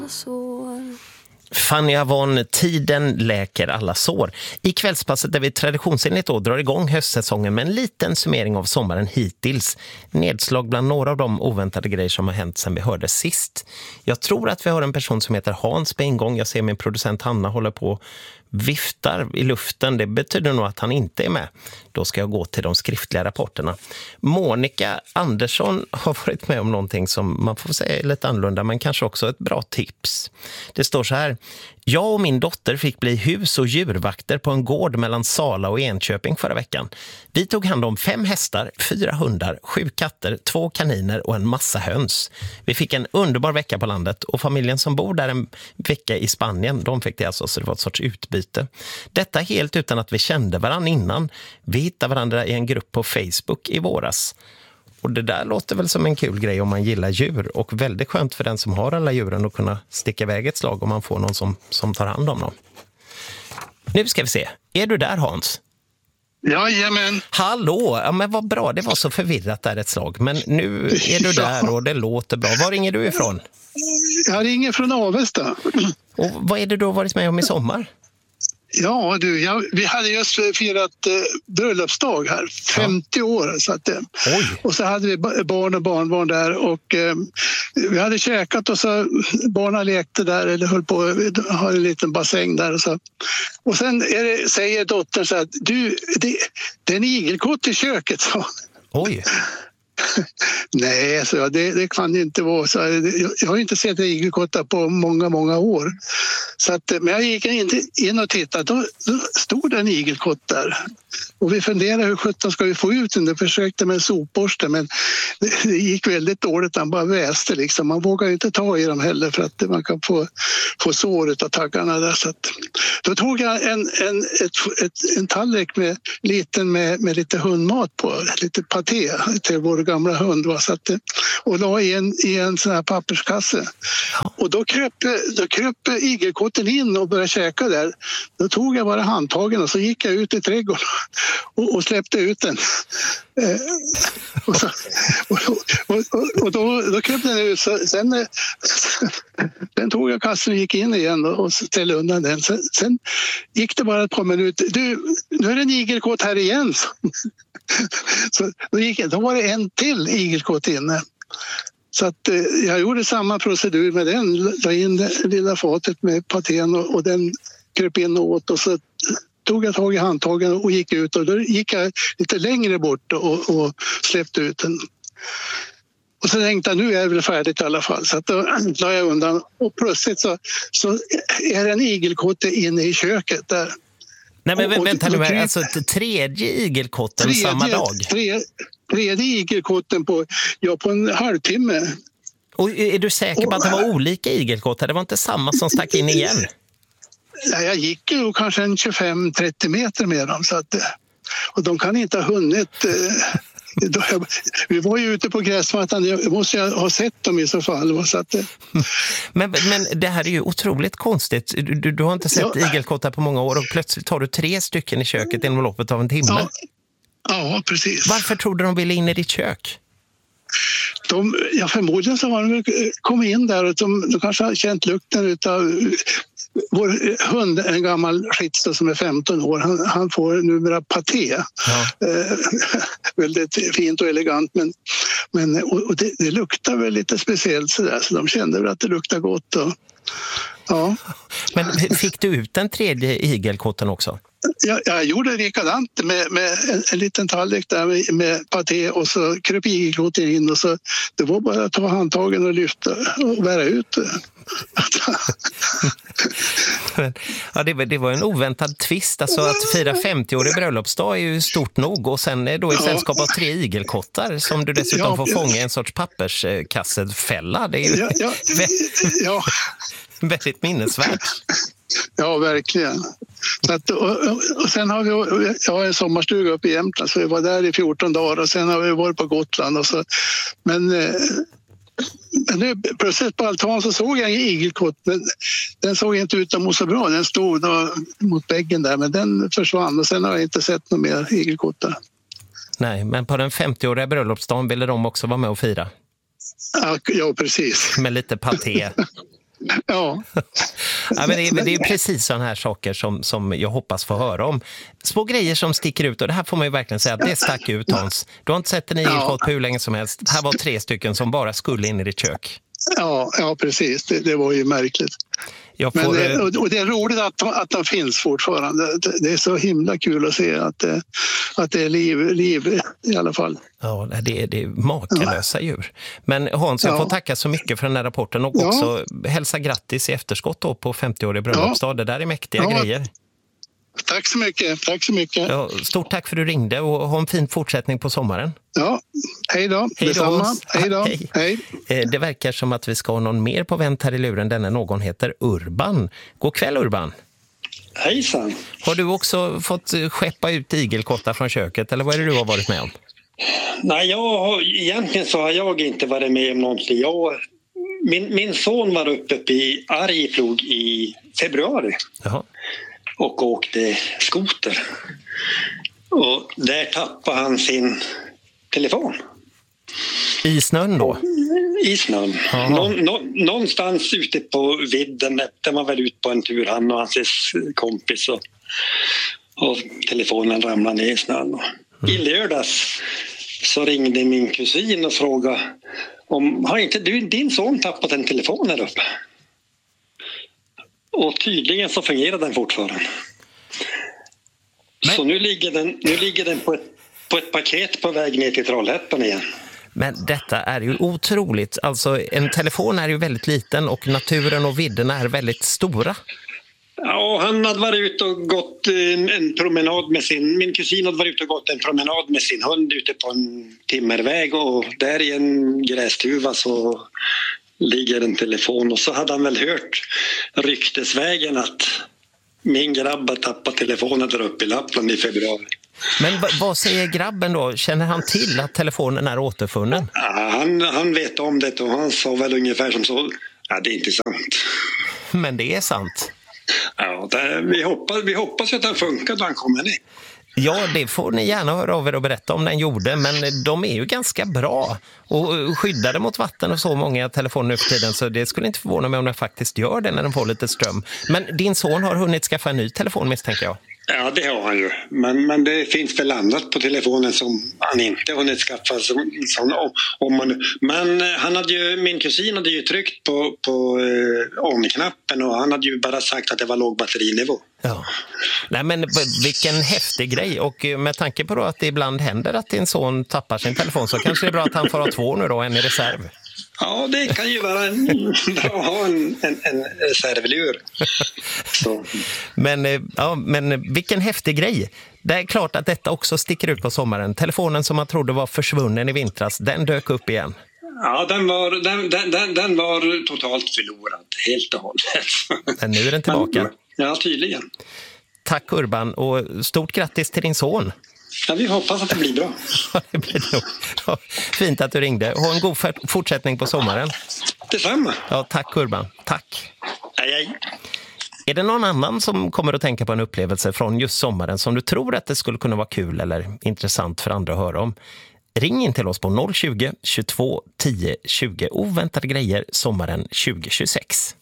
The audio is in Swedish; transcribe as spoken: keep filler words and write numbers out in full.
Fanny Avon, tiden läker alla sår. I kvällspasset där vi traditionsenligt då drar igång höstsäsongen med en liten summering av sommaren hittills. Nedslag bland några av de oväntade grejer som har hänt sedan vi hörde sist. Jag tror att vi har en person som heter Hans på ingång. Jag ser min producent Hanna håller på viftar i luften. Det betyder nog att han inte är med. Då ska jag gå till de skriftliga rapporterna. Monica Andersson har varit med om någonting som man får säga är lite annorlunda, men kanske också ett bra tips. Det står så här: jag och min dotter fick bli hus- och djurvakter på en gård mellan Sala och Enköping förra veckan. Vi tog hand om fem hästar, fyra hundar, sju katter, två kaniner och en massa höns. Vi fick en underbar vecka på landet och familjen som bor där en vecka i Spanien, de fick det alltså, så det var ett sorts utbyte. Detta helt utan att vi kände varandra innan. Vi hittade varandra i en grupp på Facebook i våras. Och det där låter väl som en kul grej om man gillar djur, och väldigt skönt för den som har alla djuren att kunna sticka iväg ett slag om man får någon som, som tar hand om dem. Nu ska vi se. Är du där, Hans? Jajamän. Hallå, ja, men vad bra, det var så förvirrat där ett slag. Men nu är du där och det låter bra. Var ringer du ifrån? Jag ringer från Avesta. Och vad är det du har varit med om i sommar? Ja du, jag, vi hade just firat eh, bröllopsdag här, femtio ja. år. Så att, eh, och så hade vi barn och barnbarn där och eh, vi hade käkat och så barnen lekte där eller höll på, har en liten bassäng där. Och, så. Och sen är det, säger dottern så att du, det, det är en igelkott i köket. Så. Oj. Nej, så det, det kan inte vara så. Jag har inte sett igelkottar på många, många år. Så att, men jag gick in, in och tittade, då, då stod det en igelkott där. Och vi funderade hur sjutton ska vi få ut den. Jag försökte med en sopborste, men det, det gick väldigt dåligt. Han bara väste liksom. Man vågar ju inte ta i dem heller för att man kan få, få såret av taggarna där. Så att, då tog jag en, en, ett, ett, en tallrik med, liten med, med lite hundmat på, lite paté till vår gamla hund. Va? Så att, och la i en, i en sån här papperskasse. Och då kröp, då kröp igelkotten in och började käka där. Då tog jag bara handtagen och så gick jag ut i trädgården och, och släppte ut den. Eh, och, så, och, och, och, och då, då kröp den ut. Så, sen, sen tog jag kassen och gick in igen och ställde undan den. Sen, sen gick det bara ett par minuter. Du, nu är det en igelkott här igen. Så då, gick, då var det en till igelkott inne. Så att eh, jag gjorde samma procedur med den. La in det lilla fatet med patén och, och den kröp in och åt och så tog jag tag i handtagen och gick ut och då gick jag lite längre bort och, och släppte ut den. Och så tänkte jag, nu är det väl färdigt i alla fall. Så att då la jag undan och plötsligt så, så är det en igelkotte inne i köket där. Nej men och, vänta nu, alltså tredje igelkotten tredje, samma dag? Tredje, tredje igelkotten på, ja, på en halvtimme. Och är du säker på att det var olika igelkottar? Det var inte samma som stack in igen? Ja, jag gick ju kanske en tjugofem trettio meter med dem. Så att, och de kan inte ha hunnit... Vi var ju ute på gräsmattan, jag måste ju ha sett dem i så fall. Så att, men, men det här är ju otroligt konstigt. Du, du har inte sett ja. igelkottar på många år och plötsligt tar du tre stycken i köket inom loppet av en timme. Ja, ja precis. Varför tror du de ville in i ditt kök? De, ja, förmodligen så har de kommit in där och de, de kanske har känt lukten av vår hund, en gammal skits som är femton år, han, han får numera paté. Ja. Eh, väldigt fint och elegant, men, men och, och det, det luktar väl lite speciellt sådär, så de kände väl att det luktar gott. Och, ja. Men fick du ut den tredje igelkotten också? Jag, jag gjorde likadant med, med en, en liten tallrik där med, med paté och så kröp igelkotten in och så det var bara att ta handtagen och lyfta och bära ut. Men, ja, det, det var en oväntad twist. Alltså att fira femtio-årig bröllopsdag är ju stort nog och sen då i sällskap av tre igelkottar som du dessutom ja, får fånga i en sorts papperskassefälla. Det är ju ja, ja, väldigt, ja. väldigt minnesvärt. Ja, verkligen. Så att, och, och, och sen har vi, jag har en sommarstuga uppe i Jämtland så vi var där i fjorton dagar och sen har vi varit på Gotland och så. Men, eh, men nu plötsligt på altan så såg jag en igelkott, men den såg inte ut att må så bra. Den stod då mot väggen där, men den försvann och sen har jag inte sett några mer igelkottar. Nej, men på den femtio-åriga bröllopsdagen ville de också vara med och fira. Ja, ja precis. Med lite paté. Ja. Ja, men det, är, det är precis sådana här saker som, som jag hoppas få höra om. Små grejer som sticker ut, och det här får man ju verkligen säga att det stack ut, Hans. Du har inte sett en igelkott på hur länge som helst. Här var tre stycken som bara skulle in i ditt kök. Ja, ja precis. Det, det var ju märkligt. Jag får, Men det, och det är roligt att de, att de finns fortfarande. Det är så himla kul att se att det, att det är liv, liv i alla fall. Ja, det är, det är makalösa ja. djur. Men Hans, jag får ja. tacka så mycket för den här rapporten och ja. också hälsa grattis i efterskott då på femtioårig bröllopsdag. Ja. Det där är mäktiga ja. grejer. Tack så mycket. Tack så mycket. Ja, stort tack för att du ringde och ha en fin fortsättning på sommaren. Ja, hej då. Hej detsamma. Hej då. Hej. Hej. Det verkar som att vi ska ha någon mer på vänt här i luren. Denna någon heter Urban. God kväll, Urban. Hejsan. Har du också fått skeppa ut igelkottar från köket eller vad är det du har varit med om? Nej, jag har, egentligen så har jag inte varit med om någonting. Jag, min, min son var uppe i Arjeplog i februari. Jaha. Och åkte skoter. Och där tappade han sin telefon. I snön då? I snön. Nå, nå, någonstans ute på vidden där man väl ut på en tur, han och hans kompis. Och, och telefonen ramlade ner i snön. Mm. I lördags så ringde min kusin och frågade om har inte du, din son tappat en telefon här uppe? Och tydligen så fungerar den fortfarande. Men... Så nu ligger den, nu ligger den på, ett, på ett paket på väg ner till Trollhättan igen. Men detta är ju otroligt. Alltså en telefon är ju väldigt liten och naturen och vidderna är väldigt stora. Ja, han hade varit ute och gått en, en promenad med sin... Min kusin hade varit ute och gått en promenad med sin hund ute på en timmerväg och där i en grästuva så... ligger en telefon och så hade han väl hört ryktesvägen att min grabb har tappat telefonen där uppe i Lappland i februari. Men v- vad säger grabben då? Känner han till att telefonen är återfunnen? Ja, han, han vet om det och han sa väl ungefär som så, ja det är inte sant. Men det är sant. Ja, det, vi, hoppas, vi hoppas att den funkar då han kommer ner. Ja, det får ni gärna höra av er och berätta om den gjorde, men de är ju ganska bra och skyddade mot vatten och så många telefoner nu för tiden, så det skulle inte förvåna mig om den faktiskt gör det när den får lite ström. Men din son har hunnit skaffa en ny telefon, misstänker jag. Ja, det har han ju. Men, men det finns väl annat på telefonen som han inte hunnit skaffa. Som, som, om man, men han hade ju, min kusin hade ju tryckt på, på eh, on-knappen och han hade ju bara sagt att det var låg batterinivå. Ja. Nej, men vilken häftig grej. Och med tanke på då att det ibland händer att din son tappar sin telefon så kanske det är bra att han får ha två nu då, en i reserv. Ja, det kan ju vara en, ha en, en, en reservlur. Så. Men, ja, men vilken häftig grej. Det är klart att detta också sticker ut på sommaren. Telefonen som man trodde var försvunnen i vintras, den dök upp igen. Ja, den var, den, den, den, den var totalt förlorad, helt och hållet. Men nu är den tillbaka. Men, ja, tydligen. Tack Urban och stort grattis till din son. Ja, vi hoppas att det blir bra. Ja, det blir nog. Ja, fint att du ringde. Ha en god fortsättning på sommaren. Detsamma. Ja, tack Urban. Tack. Hej, hej. Är det någon annan som kommer att tänka på en upplevelse från just sommaren som du tror att det skulle kunna vara kul eller intressant för andra att höra om? Ring in till oss på noll tjugo, tjugotvå, tio, tjugo. Oväntade grejer sommaren tjugo tjugosex.